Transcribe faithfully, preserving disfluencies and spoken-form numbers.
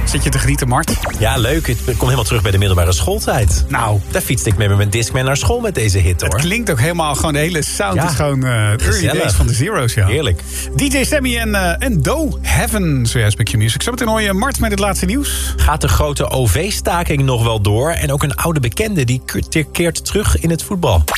Zit je te genieten, Mart? Ja, leuk. Ik kom helemaal terug bij de middelbare schooltijd. Nou, daar fietste ik mee met mijn Discman naar school met deze hit, hoor. Het klinkt ook helemaal, gewoon de hele sound ja, is gewoon uh, early days van de Zero's, ja. Heerlijk. D J Sammy en, uh, en Do Heaven, zojuist bij Q-Music. Zometeen hoor je Mart met het laatste nieuws. Gaat de grote O V-staking nog wel door? En ook een oude bekende die keert terug in het voetbal.